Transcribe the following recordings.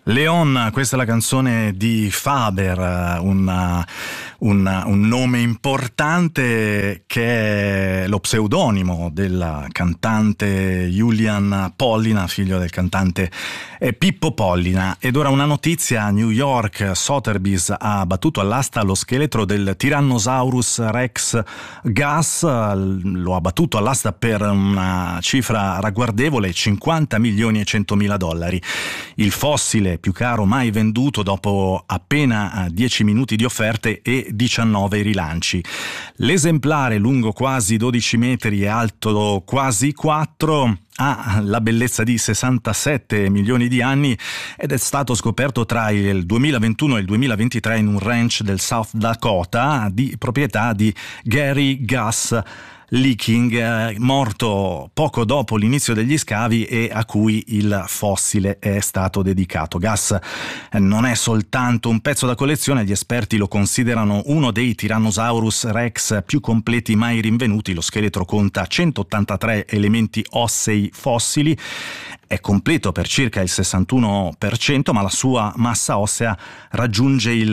Leon, questa è la canzone di Faber, un nome importante che è lo pseudonimo del cantante Julian Pollina, figlio del cantante Pippo Pollina. Ed ora una notizia: a New York Sotheby's ha battuto all'asta lo scheletro del Tyrannosaurus Rex Gus, lo ha battuto all'asta per una cifra ragguardevole, $50.100.000. Il fossile più caro mai venduto dopo appena 10 minuti di offerte e 19 rilanci. L'esemplare, lungo quasi 12 metri e alto quasi 4, ha la bellezza di 67 milioni di anni ed è stato scoperto tra il 2021 e il 2023 in un ranch del South Dakota di proprietà di Gary Gus Leaking, morto poco dopo l'inizio degli scavi e a cui il fossile è stato dedicato. Gus non è soltanto un pezzo da collezione, gli esperti lo considerano uno dei Tyrannosaurus Rex più completi mai rinvenuti. Lo scheletro conta 183 elementi ossei fossili, è completo per circa il 61%, ma la sua massa ossea raggiunge il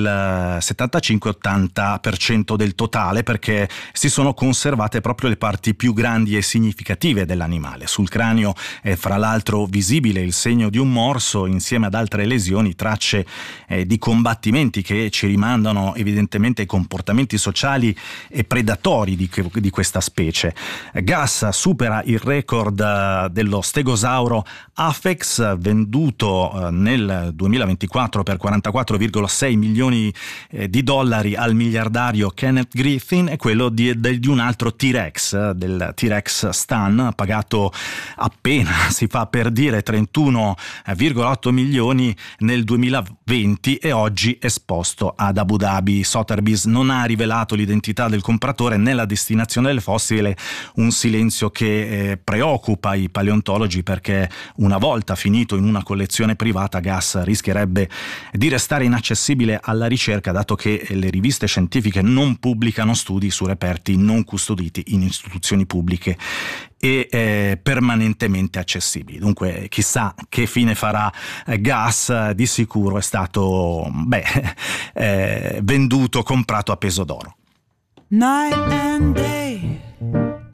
75-80% del totale, perché si sono conservate proprio le parti più grandi e significative dell'animale. Sul cranio è fra l'altro visibile il segno di un morso, insieme ad altre lesioni, tracce di combattimenti che ci rimandano evidentemente ai comportamenti sociali e predatori di questa specie. Gus supera il record dello stegosauro Aphex, venduto nel 2024 per $44,6 milioni al miliardario Kenneth Griffin, e quello di un altro T-Rex, del T-Rex Stan, pagato appena, si fa per dire, 31,8 milioni nel 2020 e oggi esposto ad Abu Dhabi. Sotheby's non ha rivelato l'identità del compratore né la destinazione del fossile, un silenzio che preoccupa i paleontologi, perché una volta finito in una collezione privata Gus rischierebbe di restare inaccessibile alla ricerca, dato che le riviste scientifiche non pubblicano studi su reperti non custoditi in istituzioni pubbliche e permanentemente accessibili. Dunque chissà che fine farà Gus. Di sicuro è stato venduto, comprato a peso d'oro. Night and day